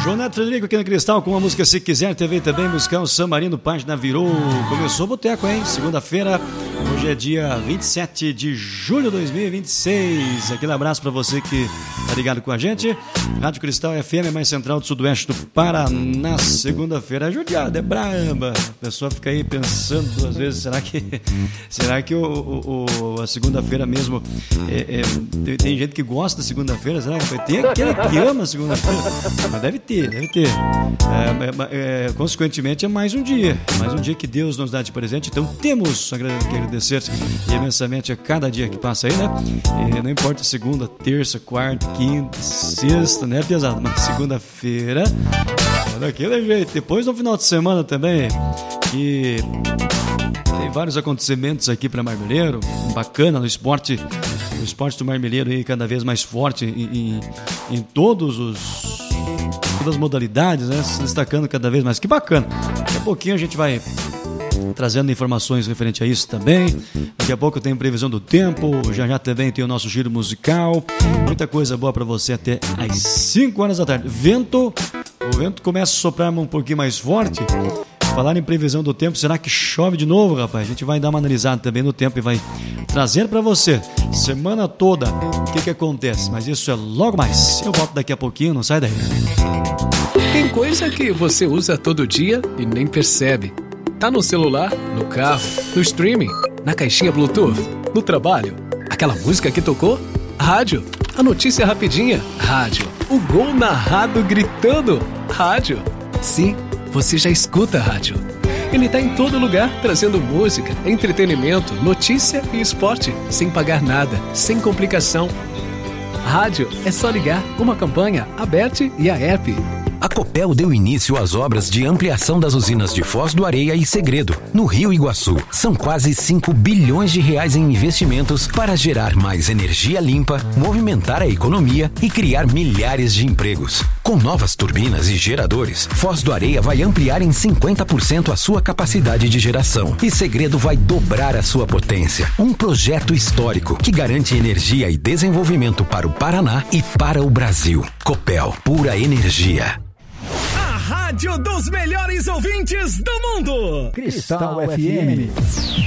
João Neto Frederico aqui no Cristal com a música Se Quiser TV também, musical San Marino, página virou. Começou o boteco, hein? Segunda-feira, hoje é dia 27 de julho de 2026. Aquele abraço pra você que tá ligado com a gente. Rádio Cristal FM, mais central do sudoeste do Paraná. Segunda-feira é judiada, é braba. A pessoa fica aí pensando duas vezes, será que a segunda-feira mesmo tem gente que gosta da segunda-feira, será que tem aquele que ama a segunda-feira? Mas deve ter. Consequentemente é mais um dia que Deus nos dá de presente, então temos que agradecer imensamente a cada dia que passa aí, né? E não importa segunda, terça, quarta, quinta, sexta, né, pesado? Mas segunda-feira é daquele jeito. Depois no final de semana também, que tem vários acontecimentos aqui para Marmeleiro, bacana no esporte. O esporte do Marmeleiro aí cada vez mais forte em todas as modalidades, né? Se destacando cada vez mais. Que bacana. Daqui a pouquinho a gente vai trazendo informações referente a isso também. Daqui a pouco tem previsão do tempo. Já também tem o nosso giro musical. Muita coisa boa para você até às 5 horas da tarde. O vento começa a soprar um pouquinho mais forte. Falar em previsão do tempo, será que chove de novo, rapaz? A gente vai dar uma analisada também no tempo e vai trazer para você semana toda o que acontece. Mas isso é logo mais. Eu volto daqui a pouquinho, não sai daí. Tem coisa que você usa todo dia e nem percebe. Tá no celular, no carro, no streaming, na caixinha Bluetooth, no trabalho. Aquela música que tocou? Rádio. A notícia rapidinha? Rádio. O gol narrado gritando? Rádio. Sim, você já escuta a rádio. Ele tá em todo lugar, trazendo música, entretenimento, notícia e esporte, sem pagar nada, sem complicação. Rádio é só ligar, uma campanha, a Bet e a app. A Copel deu início às obras de ampliação das usinas de Foz do Areia e Segredo, no Rio Iguaçu. São quase 5 bilhões de reais em investimentos para gerar mais energia limpa, movimentar a economia e criar milhares de empregos. Com novas turbinas e geradores, Foz do Areia vai ampliar em 50% a sua capacidade de geração e Segredo vai dobrar a sua potência. Um projeto histórico que garante energia e desenvolvimento para o Paraná e para o Brasil. Copel, pura energia. Rádio dos melhores ouvintes do mundo. Cristal FM.